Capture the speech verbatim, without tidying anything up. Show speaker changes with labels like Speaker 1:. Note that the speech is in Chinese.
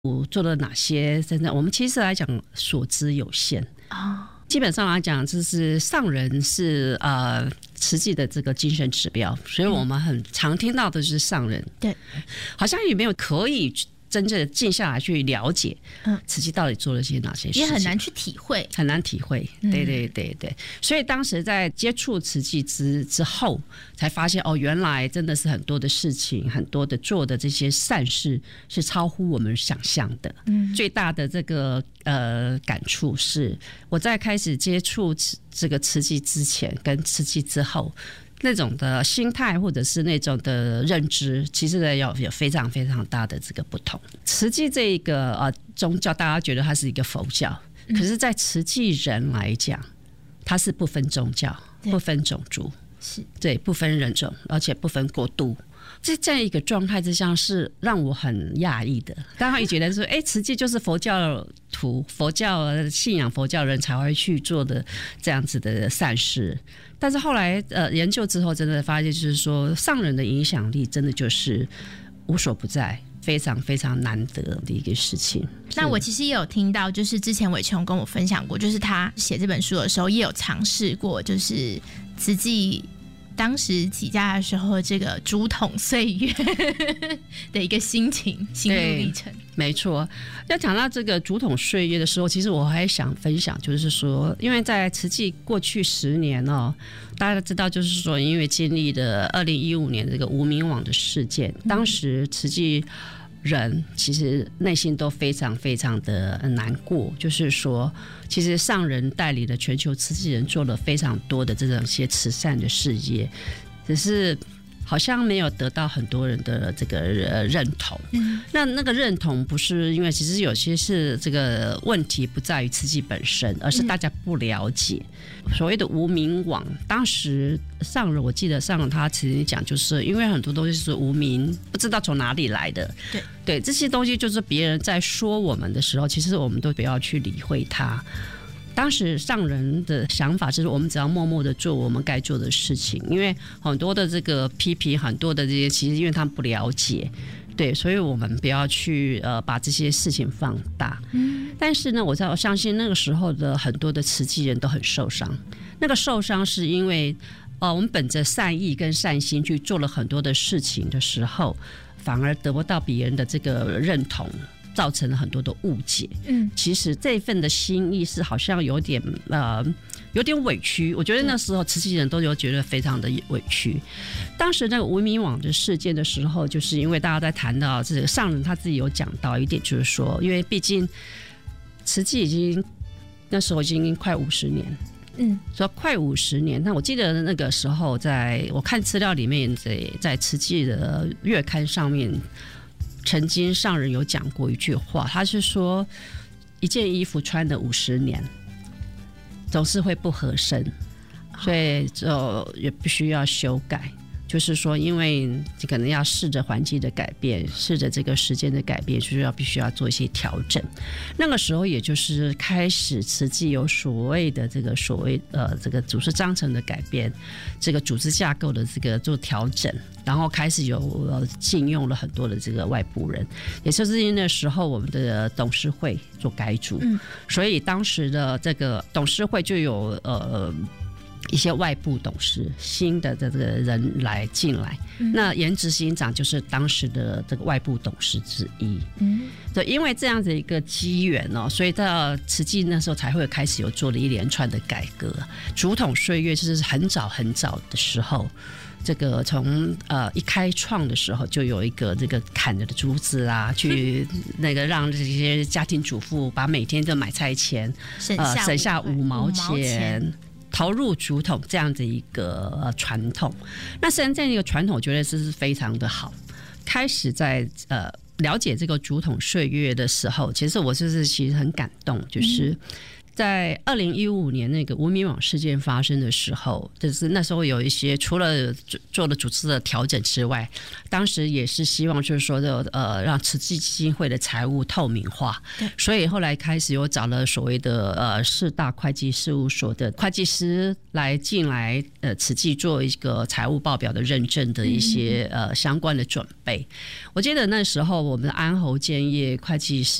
Speaker 1: 我做了哪些？真的，我们其实来讲所知有限啊。基本上来讲，就是上人是呃慈济的这个精神指标，所以我们很常听到的就是上人。对，好像也没有可以真正的静下来去了解，嗯，慈济到底做了些哪些事情，
Speaker 2: 也很难去体会，
Speaker 1: 很难体会。对对对对，所以当时在接触慈济之之后，才发现哦，原来真的是很多的事情，很多的做的这些善事是超乎我们想象的。嗯，最大的这个呃感触是，我在开始接触这个慈济之前跟慈济之后。那种的心态或者是那种的认知，其实呢有有非常非常大的这个不同。慈济这一个呃宗教，大家觉得它是一个佛教，可是，在慈济人来讲，它是不分宗教、不分种族，是对不分人种，而且不分国度。在这样一个状态之下，是让我很讶异的。刚刚也觉得说，哎，慈济就是佛教徒、佛教信仰佛教人才会去做的这样子的善事。但是后来呃研究之后，真的发现就是说，上人的影响力真的就是无所不在，非常非常难得的一个事情。
Speaker 2: 那我其实也有听到，就是之前伟琼跟我分享过，就是他写这本书的时候，也有尝试过，就是慈济。当时起家的时候，这个竹筒岁月的一个心情、心路历程。
Speaker 1: 没错，要讲到这个竹筒岁月的时候，其实我还想分享，就是说，因为在慈济过去十年哦，大家都知道，就是说，因为经历了二零一五年这个无名网的事件，当时慈济人其实内心都非常非常的难过，就是说其实上人带领的全球慈济人做了非常多的这种些慈善的事业，只是好像没有得到很多人的这个认同。嗯，那那个认同不是因为其实有些是这个问题不在于慈济本身，而是大家不了解。嗯，所谓的无名网，当时上人我记得上人他曾经讲，就是因为很多东西是无名，不知道从哪里来的。对对，这些东西就是别人在说我们的时候，其实我们都不要去理会它。当时上人的想法就是，我们只要默默的做我们该做的事情，因为很多的这个批评，很多的这些，其实因为他们不了解，对，所以我们不要去呃把这些事情放大。嗯，但是呢，我在我相信那个时候的很多的慈济人都很受伤，那个受伤是因为呃我们本着善意跟善心去做了很多的事情的时候，反而得不到别人的这个认同。造成了很多的误解。嗯，其实这份的心意是好像有点呃有点委屈。我觉得那时候慈济人都有觉得非常的委屈。当时那个无名网的事件的时候，就是因为大家在谈到这个上人他自己有讲到一点，就是说，因为毕竟慈济已经那时候已经快五十年。嗯，说快五十年。那我记得那个时候在，在我看资料里面，在在慈济的月刊上面。曾经上人有讲过一句话，他是说一件衣服穿了五十年总是会不合身，所以就也必须要修改。就是说因为你可能要试着环境的改变，试着这个时间的改变，就是要必须要做一些调整。那个时候也就是开始慈济有所谓的这个所谓呃这个组织章程的改变，这个组织架构的这个做调整，然后开始有呃禁用了很多的这个外部人，也就是因为那时候我们的董事会做改组，嗯，所以当时的这个董事会就有呃一些外部董事新的这个人来进来，嗯，那严执行长就是当时的这个外部董事之一。嗯，对，因为这样子一个机缘哦，所以到慈济那时候才会开始有做了一连串的改革。竹筒岁月就是很早很早的时候，这个从呃一开创的时候就有一个这个砍的竹子啊，去那个让这些家庭主妇把每天的买菜钱省下、呃、省下五毛钱。投入竹筒这样的一个传统，那实际上这样一个传统，我觉得是非常的好。开始在呃了解这个竹筒岁月的时候，其实我就是其实很感动，就是在二零一五年那个无名网事件发生的时候，就是那时候有一些除了做了组织的调整之外，当时也是希望就是说的呃让慈济基金会的财务透明化，所以后来开始有找了所谓的呃四大会计事务所的会计师来进来呃慈济做一个财务报表的认证的一些、嗯、呃相关的准备。我记得那时候我们的安侯建业会计师